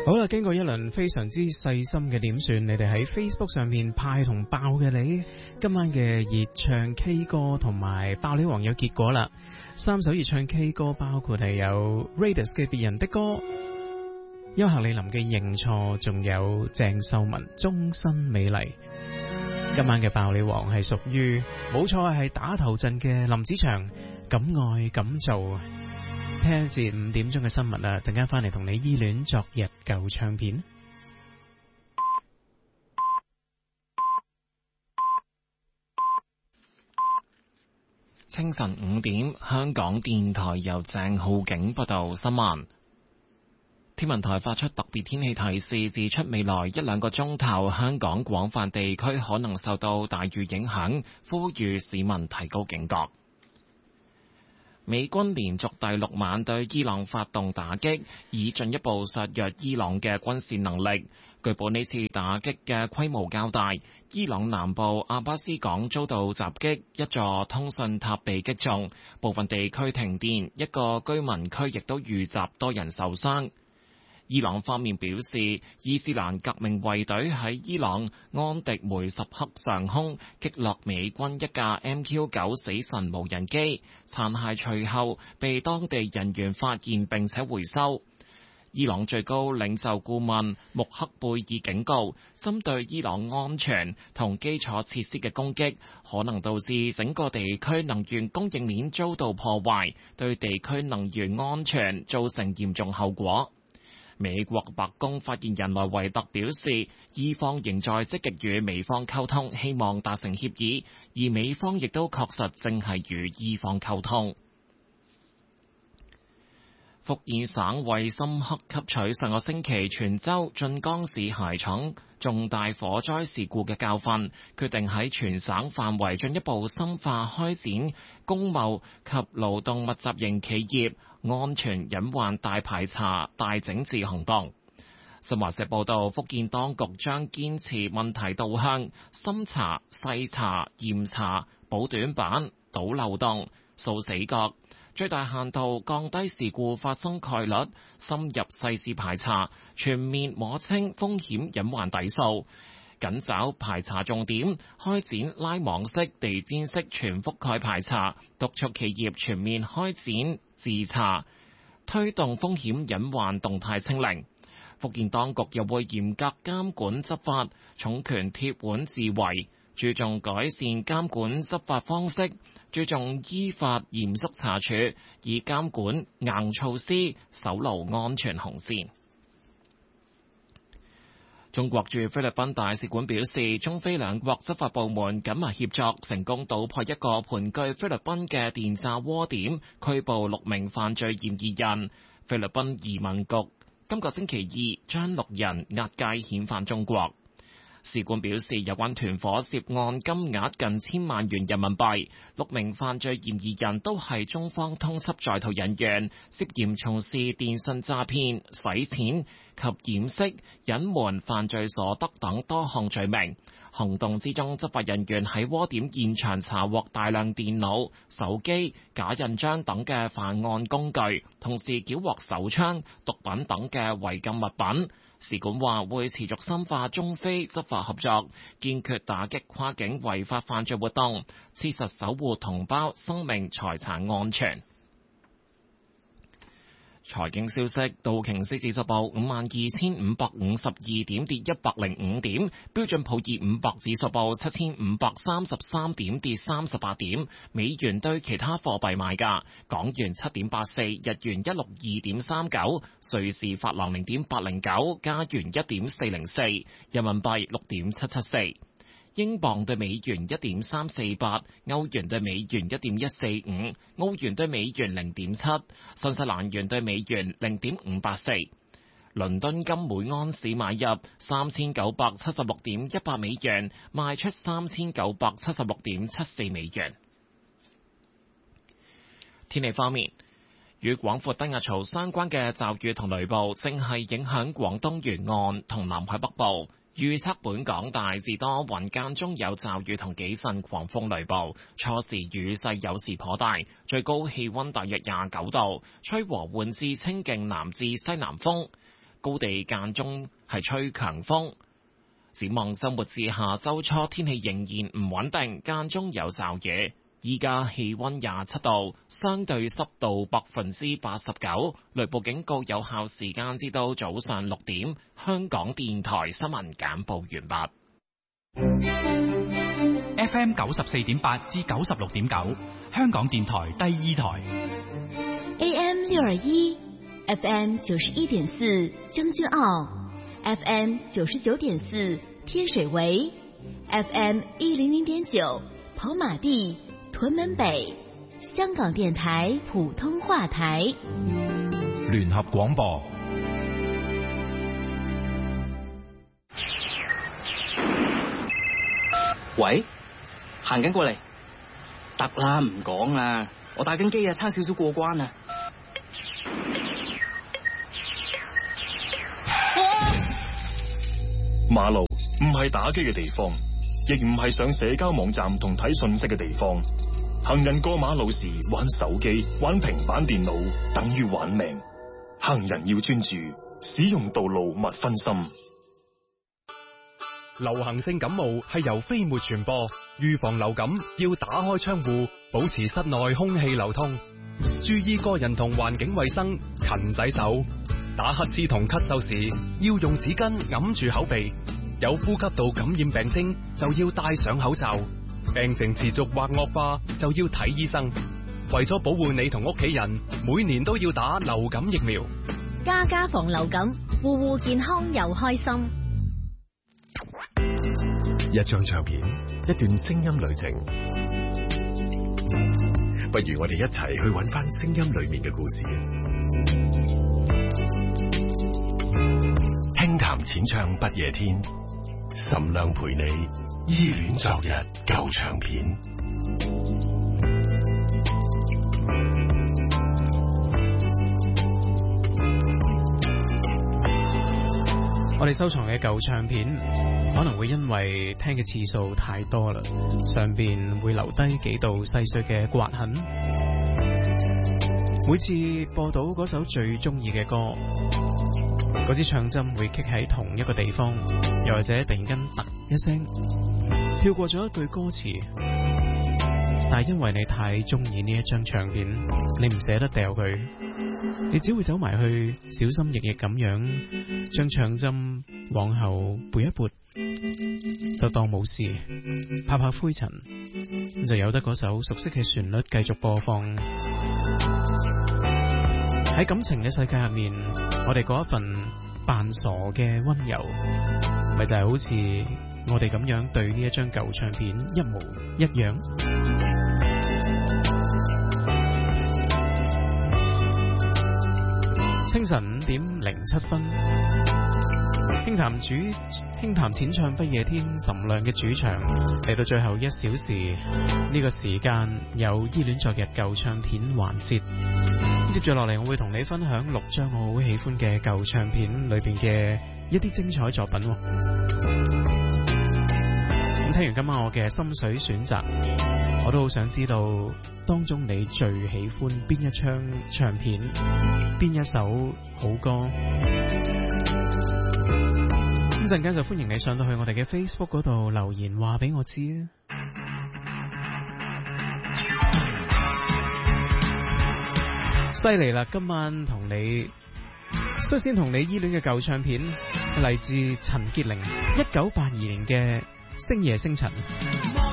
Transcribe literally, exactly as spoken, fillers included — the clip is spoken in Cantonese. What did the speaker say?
好啦，經過一輪非常之細心嘅點算，你哋喺 Facebook 上面派同爆嘅你，今晚嘅熱唱 K 歌同埋爆料王有結果啦。三首熱唱 K 歌包括係有 Raidas 嘅別人的歌、優客李林嘅認錯，仲有鄭秀文終身美麗。今晚嘅爆料王係屬於冇錯係打頭陣嘅林子祥，敢愛敢做。聽一節五點鐘嘅新聞啦，陣間翻嚟同你依戀昨日舊唱片。 清晨五點，香港電台由鄭浩景報道新聞。天文台發出特別天氣提示，指出未來一兩個鐘頭，香港廣泛地區可能受到大雨影響，呼籲市民提高警覺。美軍連續第六晚對伊朗發動打擊，以進一步削弱伊朗嘅軍事能力。據報呢次打擊嘅規模較大，伊朗南部阿巴斯港遭到襲擊，一座通訊塔被擊中，部分地區停電，一個居民區亦都遇襲，多人受傷。伊朗方面表示，伊斯蘭革命衛隊喺伊朗安迪梅什克上空擊落美軍一架 M Q 九死神無人機，殘骸隨後被當地人員發現並且回收。伊朗最高領袖顧問穆克貝爾警告，針對伊朗安全同基礎設施嘅攻擊，可能導致整個地區能源供應鏈遭到破壞，對地區能源安全造成嚴重後果。美國白宮發言人萊維特表示，伊方仍在積極與美方溝通，希望達成協議，而美方亦都確實正係與伊方溝通。福建省為深刻吸取上個星期泉州晉江市鞋廠重大火災事故嘅教訓，決定喺全省範圍進一步深化開展工貿及勞動密集型企業安全隱患大排查、大整治行動。新華社報道，福建當局將堅持問題導向，深查、細查、嚴查、補短板、堵漏洞、掃死角，最大限度降低事故發生概率，深入細緻排查，全面摸清風險隱患底數，緊找排查重點，開展拉網式、地氈式全覆蓋排查，督促企業全面開展自查，推動風險隱患動態清零。福建當局又會嚴格監管執法，重拳鐵腕治圍，注重改善監管執法方式，注重依法嚴肅查處，以監管硬措施守牢安全紅線。中國駐菲律賓大使館表示，中菲兩國執法部門緊密協作，成功搗破一個盤踞菲律賓嘅電詐窩點，拘捕六名犯罪嫌疑人。菲律賓移民局今個星期二將六人押解遣返中國。使館表示，有關團伙涉案金額近千萬元人民幣，六名犯罪嫌疑人都係中方通緝在逃人員，涉嫌從事電信詐騙、洗錢及掩飾、隱瞞犯罪所得等多項罪名。行動之中，執法人員喺窩點現場查獲大量電腦、手機、假印章等嘅犯案工具，同時繳獲手槍、毒品等嘅違禁物品。使館話會持續深化中菲執法合作，堅決打擊跨境違法犯罪活動，切實守護同胞生命財產安全。財經消息，道瓊斯指數報五萬二千五百五十二點，跌一百零五點；標準普爾五百指數報七千五百三十三點，跌三十八點。美元對其他貨幣賣價：港元七點八四，日元一六二點三九，瑞士法郎零點八零九，加元一點四零四，人民幣六點七七四。英鎊對美元一點三四八，歐元對美元一點一四五，澳元對美元零點七，新西蘭元對美元零點五八四。倫敦金每安士買入三千九百七十六點一八美元，賣出三千九百七十六點七四美元。天氣方面，與廣闊低壓槽相關嘅驟雨同雷暴正係影響廣東沿岸同南海北部。預測本港大致多雲，間中有驟雨同幾陣狂風雷暴，初時雨勢有時頗大，最高氣溫大約廿九度，吹和緩至清勁南至西南風。 高地間中係吹強風。展望週末至下週初，天氣仍然唔穩定，間中有驟雨。依家氣溫廿七度，相對濕度百分之八十九，雷暴警告有效時間至到早上六點。香港電台新聞簡報完畢。 F M 九十四點八至九十六點九，香港電台第二台。 A M 六二一，F M 九十一點四將軍澳 ，F M 九十九點四天水圍 ，F M 一零零點九跑馬地。屯門北，香港電台普通話台， 聯合廣播。 喂，行緊過嚟，得啦，唔講啦，我打緊機啊，差少少過關啊。 馬路唔係打機嘅地方，亦唔係上社交網站同睇信息嘅地方。行人過馬路時玩手機、玩平板電腦，等於玩命。行人要專注，使用道路勿分心。 流行性感冒係由飛沫傳播，預防流感要打開窗戶，保持室內空氣流通，注意個人同環境衛生，勤洗手。打乞嗤同咳嗽時要用紙巾揞住口鼻，有呼吸道感染病徵就要戴上口罩。病情持續或惡化就要睇醫生。為咗保護你同屋企人，每年都要打流感疫苗。 家家防流感，戶戶健康又開心。 一張唱片，一段聲音旅程。不如我哋一齊去揾翻聲音裏面嘅故事。輕談淺唱不夜天，岑亮陪你依戀昨日舊唱片。 我哋收藏嘅舊唱片可能會因為聽嘅次數太多啦，上邊會留低幾道細碎嘅刮痕。每次播到嗰首最中意嘅歌，嗰支唱針會棘喺同一個地方，又或者突然間突一聲跳過咗一句歌詞，但係因為你太中意呢一張唱片，你唔捨得掉佢，你只會走埋去小心翼翼咁樣將唱針往後撥一撥，就當冇事，拍拍灰塵，咁就有得嗰首熟悉嘅旋律繼續播放。喺感情嘅世界入面，我哋嗰一份扮傻嘅溫柔，咪就係好似我哋咁樣對呢一張舊唱片一模一樣。清晨五點零七分，輕談主輕談淺唱不夜天，岑亮嘅主場嚟到最後一小時，呢、這個時間有依戀昨日舊唱片環節。接住落嚟，我會同你分享六張我好喜歡嘅舊唱片裏邊嘅一啲精彩作品。咁聽完今晚我嘅心水選擇，我都好想知道當中你最喜歡邊一張唱片，邊一首好歌。咁陣間就歡迎你上到去我哋嘅 Facebook 嗰度留言話俾我知啊！犀利啦！今晚同你率先同你依戀嘅舊唱片，嚟自陳潔靈一九八二年嘅《星夜星塵》。